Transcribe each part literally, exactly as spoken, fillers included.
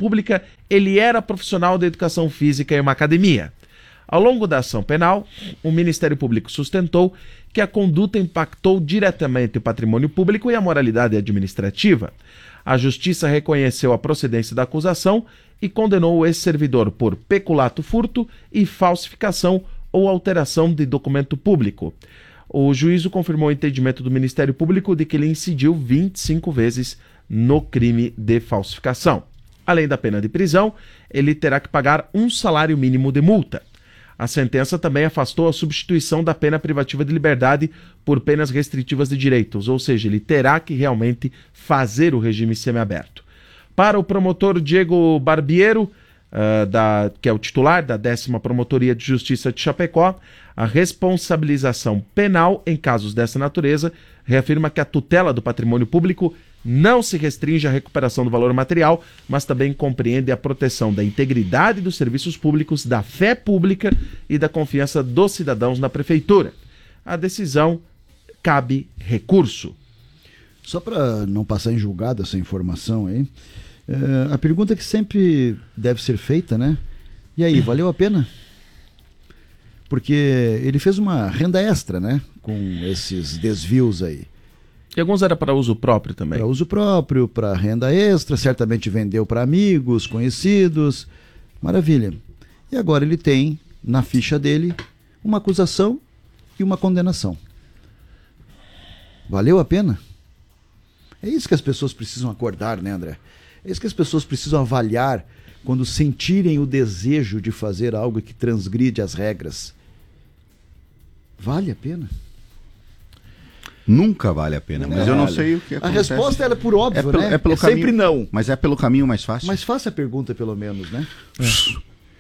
pública, ele era profissional da educação física em uma academia. Ao longo da ação penal, o Ministério Público sustentou que a conduta impactou diretamente o patrimônio público e a moralidade administrativa. A Justiça reconheceu a procedência da acusação e condenou o ex-servidor por peculato furto e falsificação ou alteração de documento público. O juízo confirmou o entendimento do Ministério Público de que ele incidiu vinte e cinco vezes no crime de falsificação. Além da pena de prisão, ele terá que pagar um salário mínimo de multa. A sentença também afastou a substituição da pena privativa de liberdade por penas restritivas de direitos, ou seja, ele terá que realmente fazer o regime semiaberto. Para o promotor Diego Barbiero, uh, da, que é o titular da décima Promotoria de Justiça de Chapecó, a responsabilização penal em casos dessa natureza reafirma que a tutela do patrimônio público não se restringe à recuperação do valor material, mas também compreende a proteção da integridade dos serviços públicos, da fé pública e da confiança dos cidadãos na prefeitura. A decisão cabe recurso. Só para não passar em julgado essa informação aí, é, a pergunta que sempre deve ser feita, né? E aí, valeu a pena? Porque ele fez uma renda extra, né? Com esses desvios aí. E alguns era para uso próprio também. Para uso próprio, para renda extra, certamente vendeu para amigos, conhecidos. Maravilha. E agora ele tem, na ficha dele, uma acusação e uma condenação. Valeu a pena? É isso que as pessoas precisam acordar, né, André? É isso que as pessoas precisam avaliar quando sentirem o desejo de fazer algo que transgride as regras. Vale a pena? Nunca vale a pena, mas não, eu não vale. sei o que acontece. A resposta era por óbvio, é pelo, né? É, pelo é caminho, sempre não. Mas é pelo caminho mais fácil. Mas faça a pergunta, pelo menos, né? É.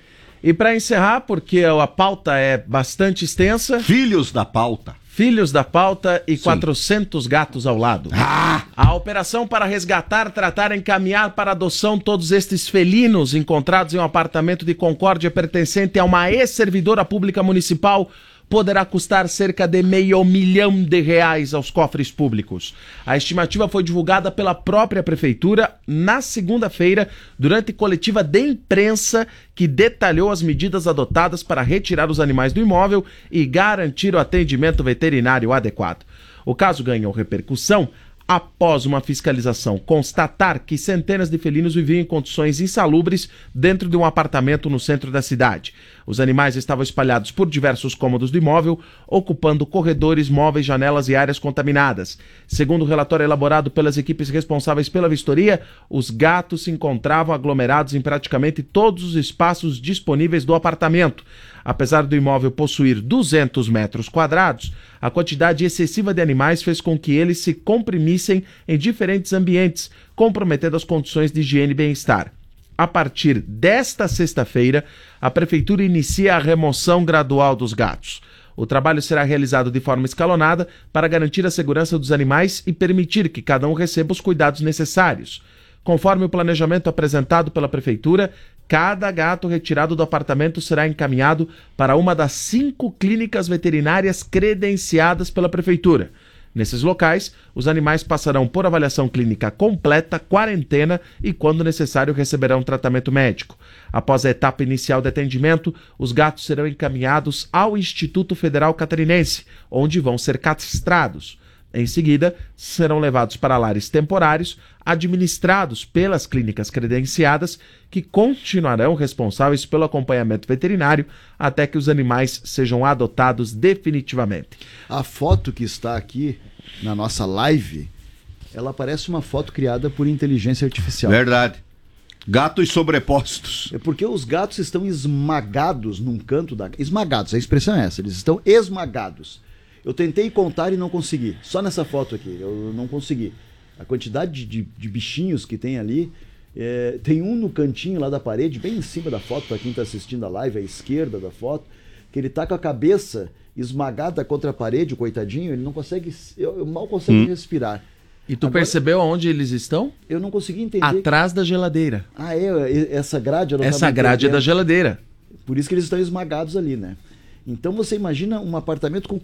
E para encerrar, porque a pauta é bastante extensa... Filhos da pauta. Filhos da pauta e Sim. quatrocentos gatos ao lado. Ah! A operação para resgatar, tratar e encaminhar para adoção todos estes felinos encontrados em um apartamento de Concórdia pertencente a uma ex-servidora pública municipal poderá custar cerca de meio milhão de reais aos cofres públicos. A estimativa foi divulgada pela própria prefeitura na segunda-feira, durante coletiva de imprensa que detalhou as medidas adotadas para retirar os animais do imóvel e garantir o atendimento veterinário adequado. O caso ganhou repercussão após uma fiscalização constatar que centenas de felinos viviam em condições insalubres dentro de um apartamento no centro da cidade. Os animais estavam espalhados por diversos cômodos do imóvel, ocupando corredores, móveis, janelas e áreas contaminadas. Segundo o relatório elaborado pelas equipes responsáveis pela vistoria, os gatos se encontravam aglomerados em praticamente todos os espaços disponíveis do apartamento. Apesar do imóvel possuir duzentos metros quadrados, a quantidade excessiva de animais fez com que eles se comprimissem em diferentes ambientes, comprometendo as condições de higiene e bem-estar. A partir desta sexta-feira, a Prefeitura inicia a remoção gradual dos gatos. O trabalho será realizado de forma escalonada para garantir a segurança dos animais e permitir que cada um receba os cuidados necessários. Conforme o planejamento apresentado pela Prefeitura, cada gato retirado do apartamento será encaminhado para uma das cinco clínicas veterinárias credenciadas pela Prefeitura. Nesses locais, os animais passarão por avaliação clínica completa, quarentena e, quando necessário, receberão tratamento médico. Após a etapa inicial de atendimento, os gatos serão encaminhados ao Instituto Federal Catarinense, onde vão ser castrados. Em seguida, serão levados para lares temporários, administrados pelas clínicas credenciadas, que continuarão responsáveis pelo acompanhamento veterinário até que os animais sejam adotados definitivamente. A foto que está aqui na nossa live, ela parece uma foto criada por inteligência artificial. Verdade. Gatos sobrepostos. É porque os gatos estão esmagados num canto da... Esmagados, a expressão é essa, eles estão esmagados. Eu tentei contar e não consegui. Só nessa foto aqui, eu não consegui. A quantidade de, de bichinhos que tem ali. É, tem um no cantinho lá da parede, bem em cima da foto, para quem está assistindo a live, à esquerda da foto, que ele tá com a cabeça esmagada contra a parede, o coitadinho, ele não consegue, eu, eu mal consigo hum. respirar. E tu Agora, percebeu aonde eles estão? Eu não consegui entender. Atrás da geladeira. Ah, é? Essa grade? Eu não Essa grade é da geladeira. Por isso que eles estão esmagados ali, né? Então você imagina um apartamento com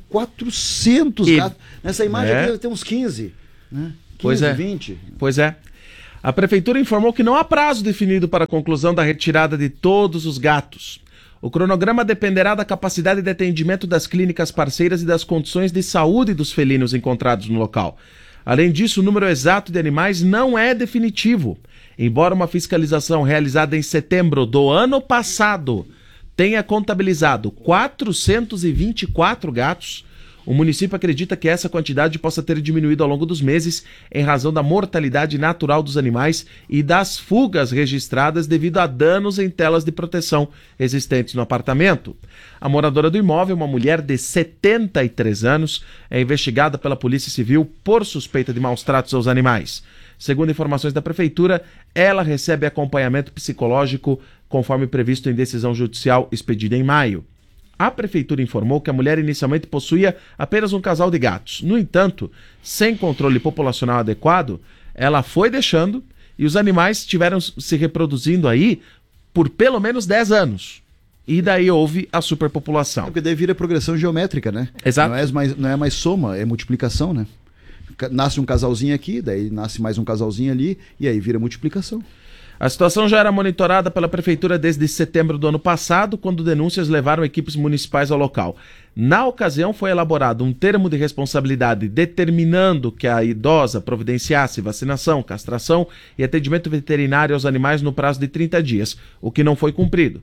quatrocentos e, gatos. Nessa imagem é. aqui tem uns quinze, né? quinze, pois é. vinte. Pois é. A prefeitura informou que não há prazo definido para a conclusão da retirada de todos os gatos. O cronograma dependerá da capacidade de atendimento das clínicas parceiras e das condições de saúde dos felinos encontrados no local. Além disso, o número exato de animais não é definitivo. Embora uma fiscalização realizada em setembro do ano passado tenha contabilizado quatrocentos e vinte e quatro gatos, o município acredita que essa quantidade possa ter diminuído ao longo dos meses em razão da mortalidade natural dos animais e das fugas registradas devido a danos em telas de proteção existentes no apartamento. A moradora do imóvel, uma mulher de setenta e três anos, é investigada pela Polícia Civil por suspeita de maus tratos aos animais. Segundo informações da Prefeitura, ela recebe acompanhamento psicológico conforme previsto em decisão judicial expedida em maio. A Prefeitura informou que a mulher inicialmente possuía apenas um casal de gatos. No entanto, sem controle populacional adequado, ela foi deixando e os animais estiveram se reproduzindo aí por pelo menos dez anos. E daí houve a superpopulação. É porque daí vira progressão geométrica, né? Exato. Não é mais, não é mais soma, é multiplicação, né? Nasce um casalzinho aqui, daí nasce mais um casalzinho ali, e aí vira multiplicação. A situação já era monitorada pela Prefeitura desde setembro do ano passado, quando denúncias levaram equipes municipais ao local. Na ocasião, foi elaborado um termo de responsabilidade determinando que a idosa providenciasse vacinação, castração e atendimento veterinário aos animais no prazo de trinta dias, o que não foi cumprido.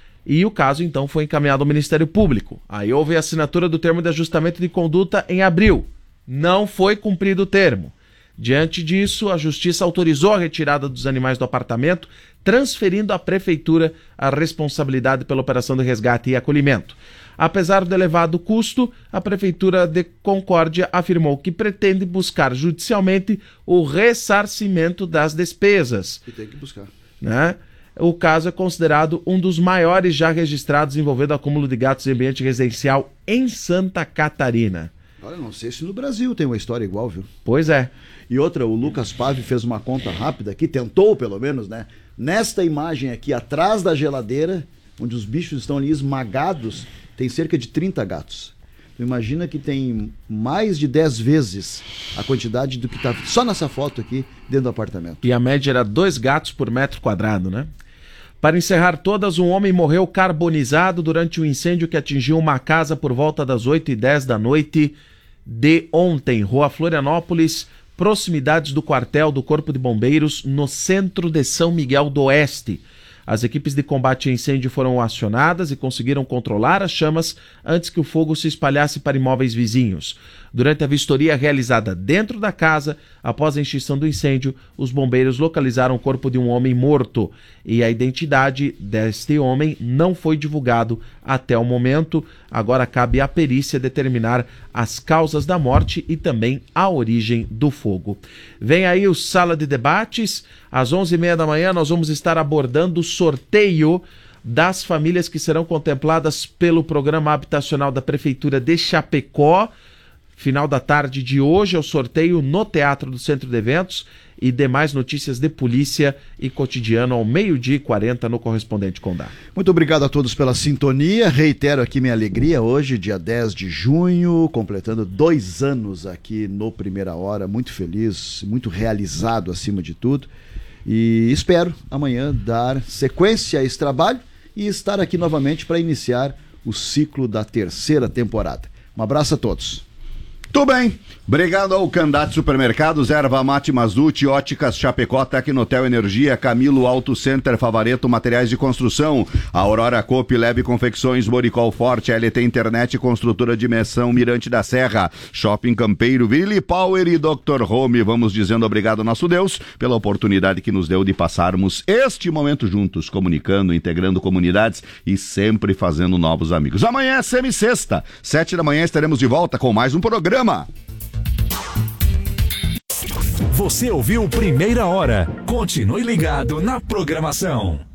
E o caso, então, foi encaminhado ao Ministério Público. Aí houve a assinatura do termo de ajustamento de conduta em abril. Não foi cumprido o termo. Diante disso, a Justiça autorizou a retirada dos animais do apartamento, transferindo à Prefeitura a responsabilidade pela operação de resgate e acolhimento. Apesar do elevado custo, a Prefeitura de Concórdia afirmou que pretende buscar judicialmente o ressarcimento das despesas. E tem que buscar. Né? O caso é considerado um dos maiores já registrados envolvendo acúmulo de gatos em ambiente residencial em Santa Catarina. Olha, não sei se no Brasil tem uma história igual, viu? Pois é. E outra, o Lucas Pave fez uma conta rápida aqui, tentou pelo menos, né? Nesta imagem aqui, atrás da geladeira, onde os bichos estão ali esmagados, tem cerca de trinta gatos. Tu imagina que tem mais de dez vezes a quantidade do que está só nessa foto aqui dentro do apartamento. E a média era dois gatos por metro quadrado, né? Para encerrar todas, um homem morreu carbonizado durante um incêndio que atingiu uma casa por volta das oito e dez da noite de ontem, Rua Florianópolis, proximidades do quartel do Corpo de Bombeiros, no centro de São Miguel do Oeste. As equipes de combate a incêndio foram acionadas e conseguiram controlar as chamas antes que o fogo se espalhasse para imóveis vizinhos. Durante a vistoria realizada dentro da casa, após a extinção do incêndio, os bombeiros localizaram o corpo de um homem morto e a identidade deste homem não foi divulgado até o momento. Agora cabe à perícia determinar as causas da morte e também a origem do fogo. Vem aí o Sala de Debates. Às onze e meia da manhã nós vamos estar abordando o sorteio das famílias que serão contempladas pelo programa habitacional da Prefeitura de Chapecó. Final da tarde de hoje é o sorteio no Teatro do Centro de Eventos e demais notícias de polícia e cotidiano ao meio-dia e quarenta no Correspondente Condá. Muito obrigado a todos pela sintonia. Reitero aqui minha alegria hoje, dia dez de junho, completando dois anos aqui no Primeira Hora. Muito feliz, muito realizado acima de tudo. E espero amanhã dar sequência a esse trabalho e estar aqui novamente para iniciar o ciclo da terceira temporada. Um abraço a todos. Tudo bem. Obrigado ao Candate Supermercados, Erva Mate Mazuti, Óticas Chapecó, Tecnotel Energia, Camilo Auto Center, Favareto Materiais de Construção, Aurora Coop, Leve Confecções, Moricol Forte, L T Internet, Construtora Dimensão, Mirante da Serra, Shopping Campeiro, Willy Power e doutor Home. Vamos dizendo obrigado ao nosso Deus pela oportunidade que nos deu de passarmos este momento juntos, comunicando, integrando comunidades e sempre fazendo novos amigos. Amanhã é semi-sexta, sete da manhã estaremos de volta com mais um programa. Você ouviu Primeira Hora. Continue ligado na programação.